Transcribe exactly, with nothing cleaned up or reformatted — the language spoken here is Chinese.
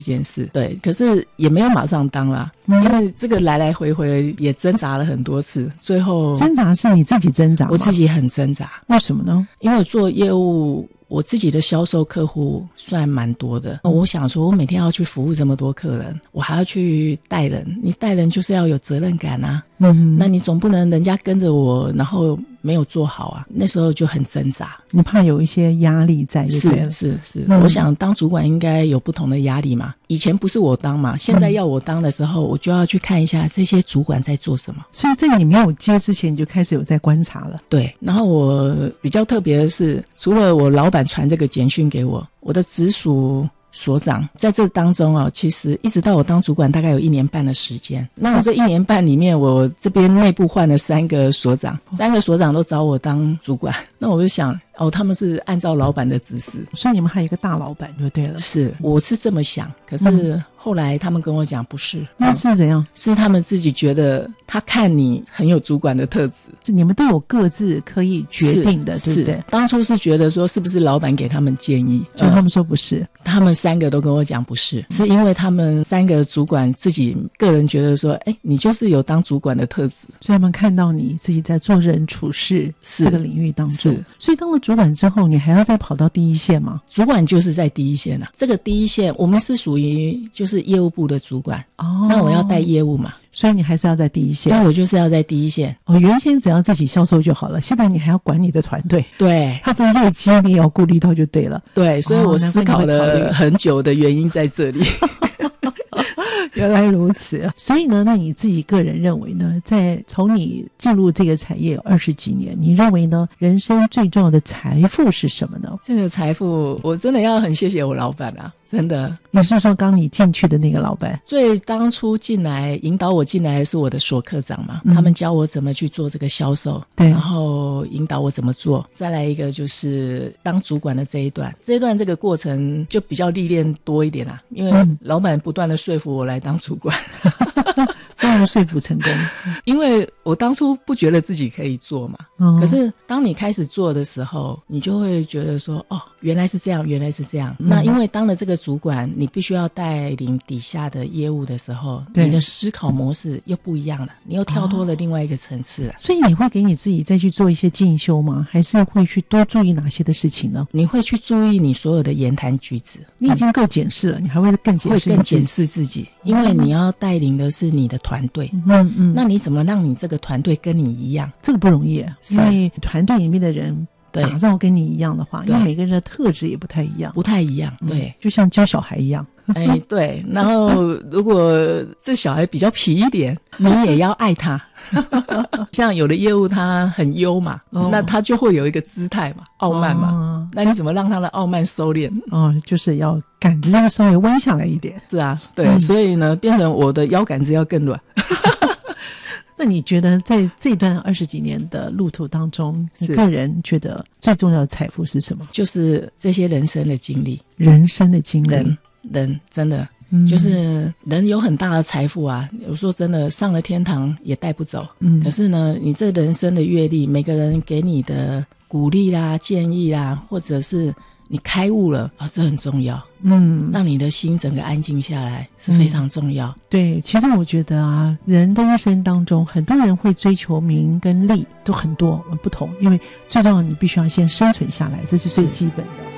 件事。对，可是也没有马上当啦，嗯、因为这个来来回回也挣扎了很多次，最后挣扎是你自己挣扎吗？ 我自己很挣扎。 为什么呢？ 因为我做业务，我自己的销售客户算蛮多的，我想说我每天要去服务这么多客人，我还要去带人，你带人就是要有责任感啊，嗯，那你总不能人家跟着我然后没有做好啊，那时候就很挣扎。 你怕有一些压力在就对了。 是是是、嗯、我想当主管应该有不同的压力嘛，以前不是我当嘛，现在要我当的时候、嗯、我就要去看一下这些主管在做什么。 所以在你没有接之前你就开始有在观察了。 对，然后我比较特别的是，除了我老板传这个简讯给我，我的直属所长在这当中啊，其实一直到我当主管大概有一年半的时间。那我这一年半里面，我这边内部换了三个所长，三个所长都找我当主管。那我就想，哦，他们是按照老板的指示， 所以你们还有一个大老板就对了。 是，我是这么想，可是后来他们跟我讲不是。 那是怎样？ 是他们自己觉得他看你很有主管的特质。 你们都有各自可以决定的，对不对？ 当初是觉得说是不是老板给他们建议， 就他们说不是、 呃、他们三个都跟我讲不是，是因为他们三个主管自己个人觉得说，哎，你就是有当主管的特质， 所以他们看到你自己在做人处事这个领域当中。是，所以当了主管之后，你还要再跑到第一线吗？ 主管就是在第一线啊，这个第一线我们是属于就是业务部的主管哦，那我要带业务嘛， 所以你还是要在第一线。 那我就是要在第一线。 哦，原先只要自己销售就好了，现在你还要管你的团队。 对， 他的业绩你也要顾虑到就对了。 对，所以我思考了很久的原因在这里。 原来如此。所以呢，那你自己个人认为呢，在从你进入这个产业有二十几年，你认为呢，人生最重要的财富是什么呢？ 这个财富我真的要很谢谢我老板啊，真的。 你是说刚你进去的那个老板？ 最当初进来引导我进来的是我的所科长嘛、嗯、他们教我怎么去做这个销售，对，然后引导我怎么做。再来一个就是当主管的这一段，这一段这个过程就比较历练多一点啦，因为老板不断的说服我来当主管。 终于说服成功。 因为我当初不觉得自己可以做嘛、嗯、可是当你开始做的时候，你就会觉得说，哦，原来是这样，原来是这样、嗯、那因为当了这个主管，你必须要带领底下的业务的时候，你的思考模式又不一样了，你又跳脱了另外一个层次了、哦、 所以你会给你自己再去做一些进修吗？还是会去多注意哪些的事情呢？ 你会去注意你所有的言谈举止。 你已经够检视了，你还会更检视， 会更检视自己，因为你要带领的是你的团队。嗯嗯，那你怎么让你这个团队跟你一样？ 这个不容易，因为团队里面的人打造跟你一样的话，因为每个人的特质也不太一样， 不太一样，对、嗯， 就像教小孩一样。 哎，对，然后如果这小孩比较皮一点，你也要爱他。像有的业务他很优嘛、哦、那他就会有一个姿态嘛，傲慢嘛、哦、那你怎么让他的傲慢收敛？ 哦，就是要杆子要稍微弯下来一点。 是啊，对、嗯、所以呢变成我的腰杆子要更软。 那你觉得在这段二十几年的路途当中，你个人觉得最重要的财富是什么？ 就是这些人生的经历。 人生的经历， 人人真的、嗯、就是人有很大的财富啊，有时候真的上了天堂也带不走、嗯、可是呢你这人生的阅历，每个人给你的鼓励啦、建议啦，或者是你开悟了啊，这很重要。嗯，让你的心整个安静下来是非常重要、嗯、对， 其实我觉得啊，人的一生当中，很多人会追求名跟利，都很多不同，因为最重要的你必须要先生存下来，这是最基本的。